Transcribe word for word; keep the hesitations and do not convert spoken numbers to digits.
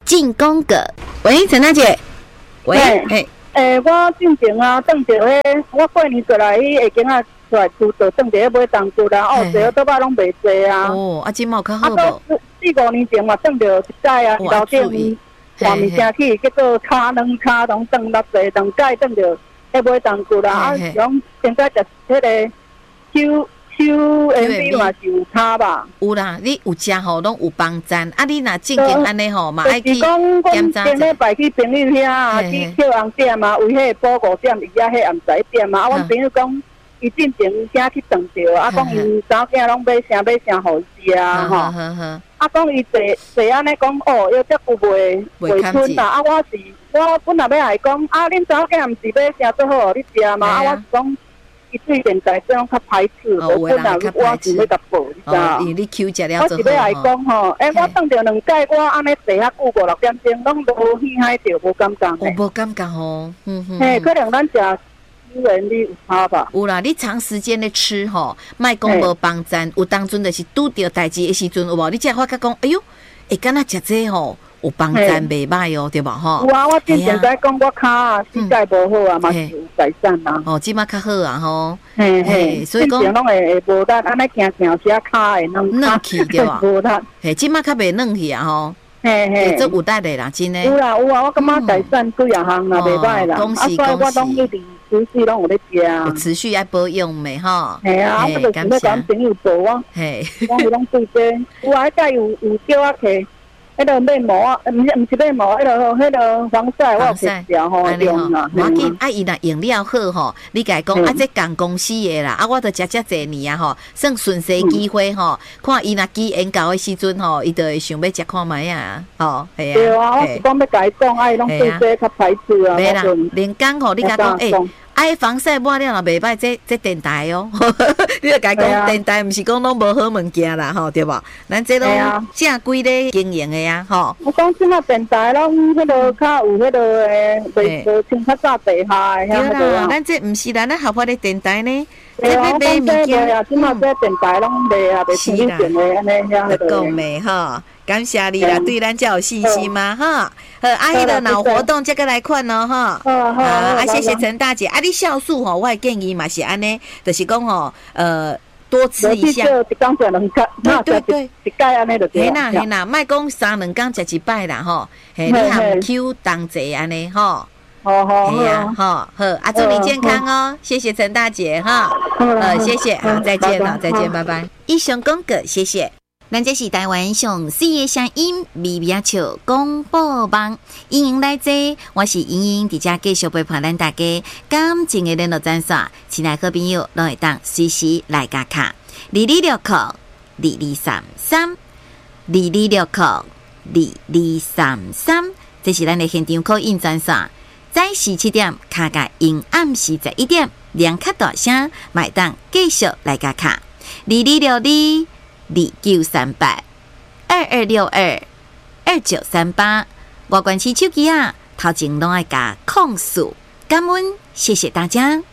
进攻个，喂，陈大姐，喂， 嘿，诶，我进前啊，等着迄，我过年过来，迄下景啊出来拄着，等着迄买冬菇啦，哦，这倒摆拢袂济啊。 哦，啊，今毛较好无？ 啊，四四五年前嘛，等着一届啊，楼顶换物件去，结果炒两炒拢等六济，两届等着迄买冬菇啦，啊，讲现在食迄个手手 M V 嘛是有差吧？ 有啦，你有食吼，拢有帮赞。啊，你若正经安尼吼，嘛爱去检查。前礼拜去朋友遐啊，去叫人点啊，为迄报五点，伊遐迄暗时点啊。啊，阮朋友讲，伊进前先去撞着，啊，讲伊查囝拢买啥买啥互伊食啊，吼。啊，讲伊坐坐安尼讲，哦，要遮久袂袂吞啦。啊，我是我本来要来讲，啊，恁查囝毋是买啥最好互你食嘛？啊，我是讲。伊对现在这种较排斥，我本来我是要甲报，你知道？ 你 Q 食了我是要来讲吼，诶，我等着两届，我安尼坐遐久五六点钟，拢无稀罕着，无感觉诶。无感觉吼， 嗯嗯。嘿，可能咱食私人的有差吧？ 有啦，你长时间的吃吼，莫讲无帮赞，有当阵就是拄着代志的时阵，有无？你才发觉讲，哎哟，会敢若食这吼？有帮赞袂歹哦，对吧？吼。 有啊，我之前在讲我脚啊，膝盖无好啊，嘛是有改善啊。 哦，即马较好啊，吼。 嘿嘿，所以讲拢会会无力，安尼行行时啊，脚会软软去对吧？ 无力。 嘿，即马较袂软去啊，吼。 嘿嘿， 这有力的啦，真诶。 有啦有啊，我感觉改善几啊项啦，袂歹啦。 恭喜恭喜！ 我拢一直持续拢有咧食啊。 有持续爱保养咩吼？ 系啊，我就是要讲朋友做啊。 嘿， 我是拢对这，有啊，再有有叫我去。迄个面膜啊，毋是毋是面膜，迄个迄个防晒我有去调吼用啦。 无要紧，啊伊若用了好吼，你家讲啊，这共公司的啦，啊我都食遮济年啊吼，算顺势机会吼，看伊若机缘到的时阵吼，伊就会想要食看卖啊，吼，系啊。 对啊，我是讲要甲伊讲，爱拢对这较排斥啊。 袂啦，连讲吼，你甲讲诶。爱防晒抹了若袂歹，这这电台哦，你著甲讲电台，毋是讲拢无好物件啦，吼，对无？咱这拢正规咧经营的啊，吼。 我讲即马电台拢迄个较有迄个诶，袂无像较早地下诶遐个啊。 咱这毋是咱咧合法的电台呢， 这要买物件啊，即马这电台拢卖啊，袂像以前诶安尼遐个。 讲咩吼？感谢你啦，对咱才有信心吗？哈，好，啊，迄个脑活动这个来看哦，哈，好，啊，谢谢陈大姐，啊，你酵素吼，我的建议嘛是安尼，就是讲吼，呃，多吃一下， 对对对，一摆安尼就对。 嘿啦嘿啦，莫讲三两工食一摆啦吼，嘿，你含 Q 当济安尼吼， 好好好呀，好，好，啊，祝你健康哦，谢谢陈大姐哈，呃，谢谢，好，再见了，再见，拜拜。以上广告，谢谢。咱这是台湾上四个声音微微笑广播网，欢迎来坐，我是莹莹，伫遮继续陪伴咱大家感情的联络专线，亲爱好朋友拢会当随时来加卡，二二六扣二二三三，二二六扣二二三三，这是咱的现场call in专线，早时七点卡甲因暗时十一点，两卡大声，买当继续来加卡，二二六二。二九三八二二六二二九三八，我关起手机啊，头前拢爱加控诉，感恩，谢谢大家。